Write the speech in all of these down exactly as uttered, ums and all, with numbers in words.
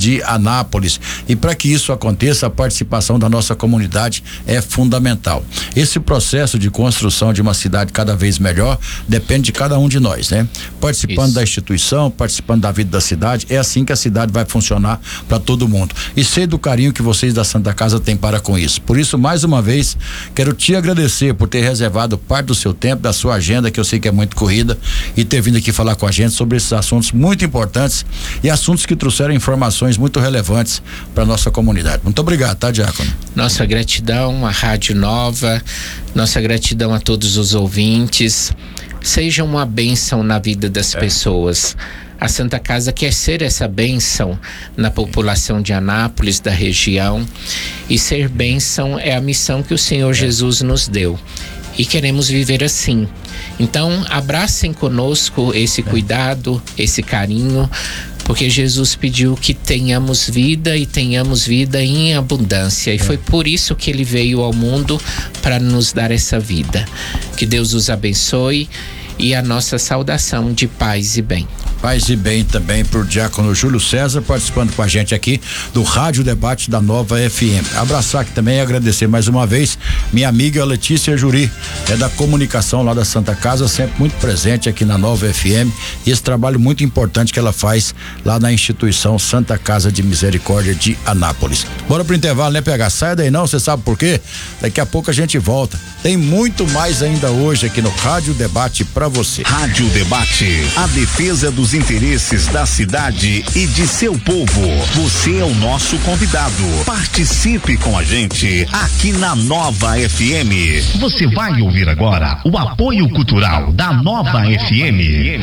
de Anápolis. E para que isso aconteça, a participação da nossa comunidade é fundamental. Esse processo de construção de uma cidade cada vez melhor depende de cada um de nós, né? Participando isso. da instituição, participando da vida da cidade, é assim que a cidade vai funcionar para todo mundo. E sei do carinho que vocês da Santa Casa têm para com isso. Por isso, mais uma vez, quero te agradecer por ter reservado parte do seu tempo, da sua agenda, que eu sei que é muito corrida, e ter vindo aqui falar com a gente sobre esses assuntos muito importantes e assuntos que trouxeram informações muito relevantes para nossa comunidade. Muito obrigado, tá, Diácono? Nossa gratidão à Rádio Nova, nossa gratidão a todos os ouvintes. Seja uma bênção na vida das é. pessoas. A Santa Casa quer ser essa bênção na população de Anápolis, da região, e ser bênção é a missão que o Senhor é. Jesus nos deu. E queremos viver assim. Então, abracem conosco esse cuidado, esse carinho, porque Jesus pediu que tenhamos vida e tenhamos vida em abundância. E foi por isso que ele veio ao mundo, para nos dar essa vida. Que Deus os abençoe. E a nossa saudação de paz e bem. Paz e bem também pro Diácono Júlio César, participando com a gente aqui do Rádio Debate da Nova F M. Abraçar aqui também e agradecer mais uma vez minha amiga Letícia Juri, é da comunicação lá da Santa Casa, sempre muito presente aqui na Nova F M, e esse trabalho muito importante que ela faz lá na instituição Santa Casa de Misericórdia de Anápolis. Bora pro intervalo, né, P H? Sai daí não, você sabe por quê? Daqui a pouco a gente volta. Tem muito mais ainda hoje aqui no Rádio Debate para você. Rádio Debate, a defesa dos interesses da cidade e de seu povo. Você é o nosso convidado. Participe com a gente aqui na Nova F M. Você vai ouvir agora o apoio cultural da Nova F M.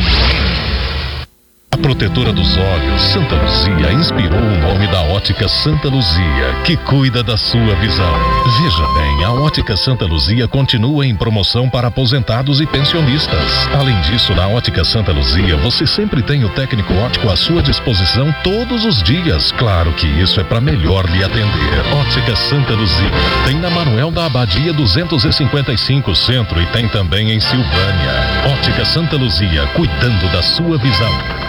A protetora dos olhos, Santa Luzia, inspirou o nome da Ótica Santa Luzia, que cuida da sua visão. Veja bem, a Ótica Santa Luzia continua em promoção para aposentados e pensionistas. Além disso, na Ótica Santa Luzia, você sempre tem o técnico óptico à sua disposição todos os dias. Claro que isso é para melhor lhe atender. Ótica Santa Luzia tem na Manuel da Abadia duzentos e cinquenta e cinco Centro e tem também em Silvânia. Ótica Santa Luzia, cuidando da sua visão.